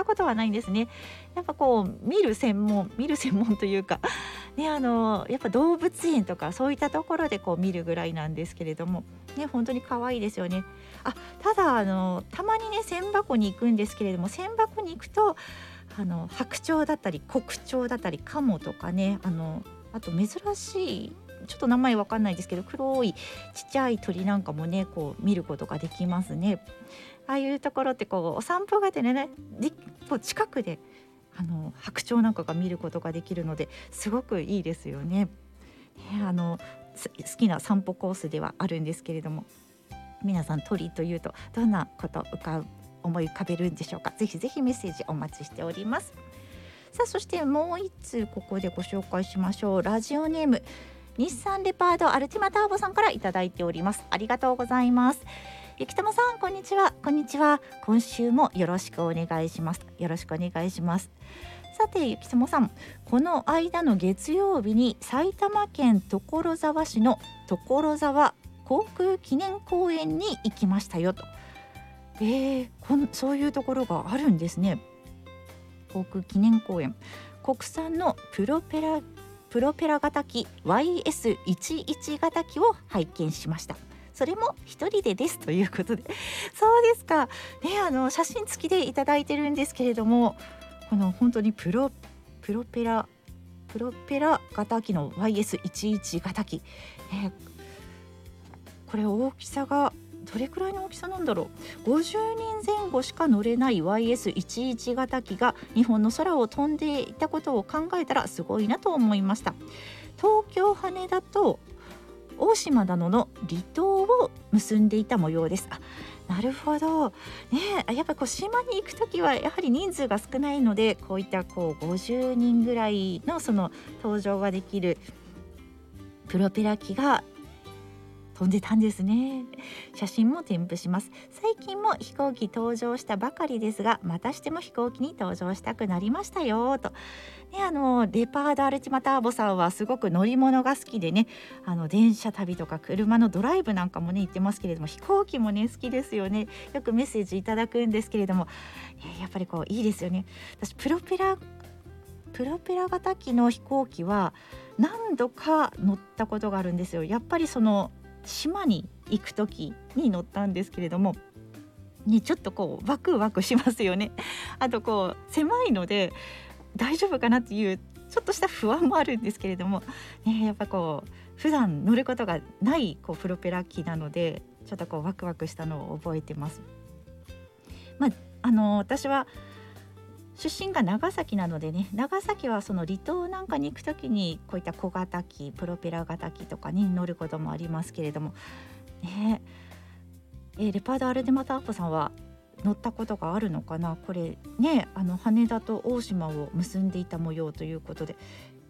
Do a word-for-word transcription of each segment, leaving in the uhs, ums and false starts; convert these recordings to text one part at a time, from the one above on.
ことはないんですね。やっぱこう見る専門見る専門というかね、あのやっぱ動物園とかそういったところでこう見るぐらいなんですけれどもね、本当に可愛いですよね。あ、ただあのたまにね千波湖に行くんですけれども、千波湖に行くとあの白鳥だったり黒鳥だったりカモとかね、あのあと珍しいちょっと名前わかんないですけど黒いちっちゃい鳥なんかもねこう見ることができますね。ああいうところってこうお散歩がてねでこう近くであの白鳥なんかが見ることができるのですごくいいですよね。ね、あのす好きな散歩コースではあるんですけれども、皆さん鳥というとどんなこと浮か思い浮かべるんでしょうか。ぜひぜひメッセージお待ちしております。さあ、そしてもう一通ここでご紹介しましょう。ラジオネーム日産レパードアルティマターボさんからいただいております。ありがとうございます。ゆきともさん、こんにちは。こんにちは。今週もよろしくお願いします。よろしくお願いします。さてゆきともさん、この間の月曜日に埼玉県所沢市の所沢航空記念公園に行きましたよと。えー、こんそういうところがあるんですね。航空記念公園、国産のプロペラプロペラ型機 ワイエスじゅういち 型機を拝見しました。それも一人でですということでそうですか、ね、あの写真付きでいただいてるんですけれども、この本当にプロプロペラプロペラ型機の ワイエスじゅういち 型機、えー、これ大きさがどれくらいの大きさなんだろう。ごじゅうにんぜん後しか乗れない ワイエスじゅういち 型機が日本の空を飛んでいたことを考えたらすごいなと思いました。東京羽田と大島などの離島を結んでいた模様です。あ、なるほど、ね、やっぱこう島に行くときはやはり人数が少ないので、こういったこうごじゅうにんぐらいのその搭乗ができるプロペラ機が飛んでたんですね。写真も添付します。最近も飛行機登場したばかりですが、またしても飛行機に登場したくなりましたよと、ね、あのレパードアルティマターボさんはすごく乗り物が好きでね、あの電車旅とか車のドライブなんかもね行ってますけれども、飛行機もね好きですよね。よくメッセージいただくんですけれども、えー、やっぱりこういいですよね。私プロペラプロペラ型機の飛行機は何度か乗ったことがあるんですよ。やっぱりその島に行く時に乗ったんですけれども、ね、ちょっとこうワクワクしますよね。あとこう狭いので大丈夫かなっていうちょっとした不安もあるんですけれども、ね、やっぱこう普段乗ることがないこうプロペラ機なのでちょっとこうワクワクしたのを覚えてます。まあ、あの私は出身が長崎なのでね、長崎はその離島なんかに行くときにこういった小型機プロペラ型機とかに乗ることもありますけれども、ねえー、レパードアルティマターポさんは乗ったことがあるのかな。これね、あの羽田と大島を結んでいた模様ということで、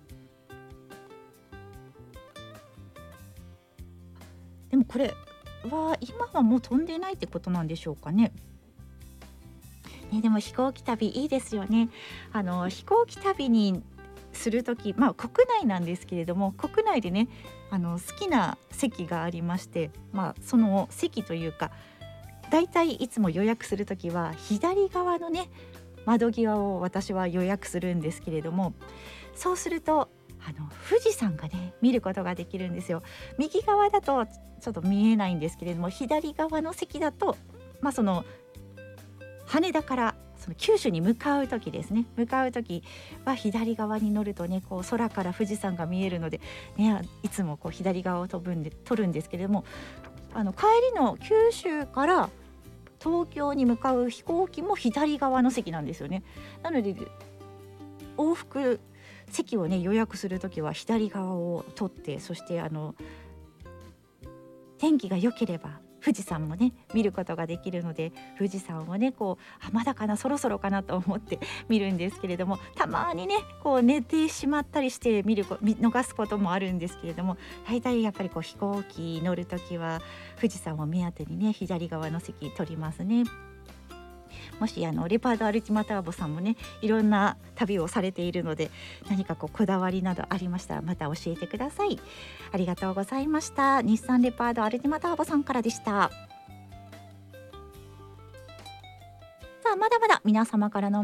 でもこれは今はもう飛んでいないってことなんでしょうかね。ね、でも飛行機旅いいですよね。あの飛行機旅にするとき、まあ国内なんですけれども、国内でねあの好きな席がありまして、まあその席というかだいたいいつも予約するときは左側のね窓際を私は予約するんですけれども、そうするとあの富士山がね見ることができるんですよ。右側だとちょっと見えないんですけれども、左側の席だとまあその羽田からその九州に向かう時ですね、向かう時は左側に乗るとねこう空から富士山が見えるので、ね、いつもこう左側を飛ぶんで撮るんですけれども、あの帰りの九州から東京に向かう飛行機も左側の席なんですよね。なので往復席をね予約する時は左側を取って、そしてあの天気が良ければ富士山もね見ることができるので、富士山をねこうあまだかなそろそろかなと思って見るんですけれども、たまにねこう寝てしまったりして見る見逃すこともあるんですけれども、大体やっぱりこう飛行機乗るときは富士山を目当てにね左側の席取りますね。もしあのレパードアルティマターボさんもねいろんな旅をされているので、何かこうこだわりなどありましたらまた教えてください。ありがとうございました。日産レパードアルティマターボさんからでした。さあまだまだ皆様からの